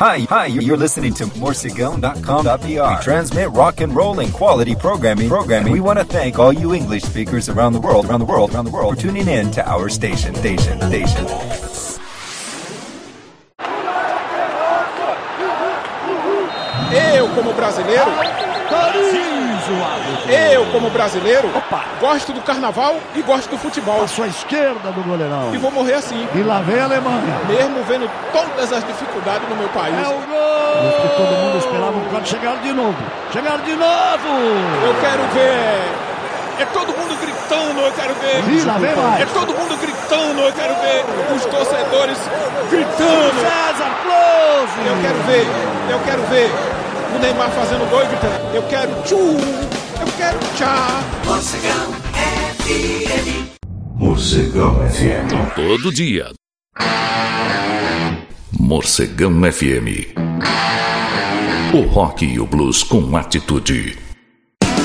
Hi, you're listening to Morcegão.com.br. We transmit rock and roll and quality programming. We want to thank all you English speakers around the world for tuning in to our station. Eu, como brasileiro, gosto do carnaval e gosto do futebol. À sua esquerda do goleirão. E vou morrer assim. E lá vem a Alemanha. Mesmo vendo todas as dificuldades no meu país. É o gol! Isso que todo mundo esperava quando chegaram de novo. Eu quero ver. É todo mundo gritando, eu quero ver. E lá vem mais. É todo mundo gritando, eu quero ver. Os torcedores gritando. César Close! Eu quero ver. O Neymar fazendo gol e gritando. Eu quero tchu. Eu quero tchá. Morcegão FM. Morcegão FM. Todo dia. Morcegão FM. O rock e o blues com atitude.